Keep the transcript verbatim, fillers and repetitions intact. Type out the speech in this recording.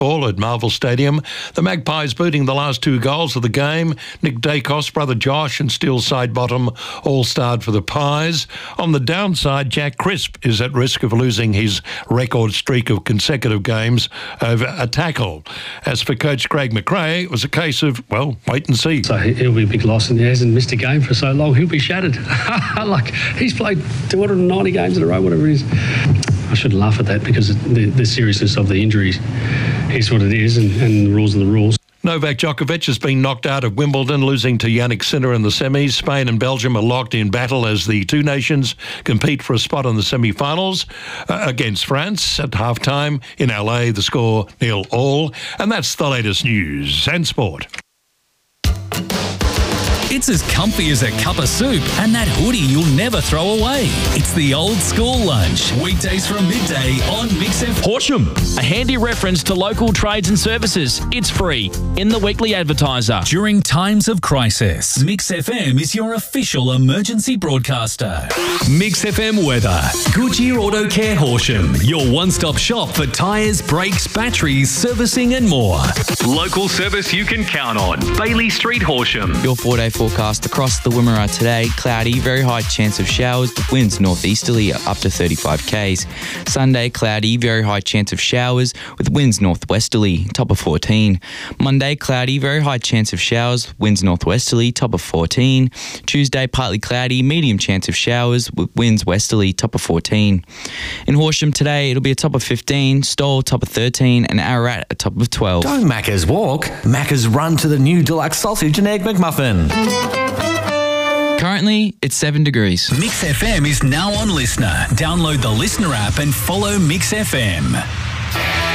Ball at Marvel Stadium. The Magpies booting the last two goals of the game. Nick Dacos, brother Josh and Steel side bottom all starred for the Pies. On the downside, Jack Crisp is at risk of losing his record streak of consecutive games over a tackle. As for coach Craig McRae, it was a case of, well, wait and see. So he'll be a big loss, and he hasn't missed a game for so long. He'll be shattered. Like, he's played two hundred ninety games in a row, whatever it is. I shouldn't laugh at that because the, the seriousness of the injuries is what it is, and, and the rules are the rules. Novak Djokovic has been knocked out of Wimbledon, losing to Yannick Sinner in the semis. Spain and Belgium are locked in battle as the two nations compete for a spot in the semi-finals uh, against France at half-time. In L A, the score nil all. And that's the latest news and sport. It's as comfy as a cup of soup and that hoodie you'll never throw away. It's the old school lunch. Weekdays from midday on Mix F M. Horsham, a handy reference to local trades and services. It's free in the Weekly Advertiser. During times of crisis, Mix F M is your official emergency broadcaster. Mix F M weather. Goodyear Auto Care Horsham, your one-stop shop for tyres, brakes, batteries, servicing and more. Local service you can count on. Bailey Street, Horsham. Your four-day forecast across the Wimmera today: cloudy, very high chance of showers, with winds northeasterly up to thirty-five kays. Sunday, cloudy, very high chance of showers, with winds northwesterly, top of fourteen. Monday, cloudy, very high chance of showers, winds northwesterly, top of fourteen. Tuesday, partly cloudy, medium chance of showers, with winds westerly, top of fourteen. In Horsham today, it'll be a top of fifteen, Stowell top of thirteen, and Ararat a top of twelve. Don't Macca's walk, Macca's run to the new deluxe sausage and egg McMuffin. Currently, it's seven degrees. Mix F M is now on Listener. Download the Listener app and follow Mix F M.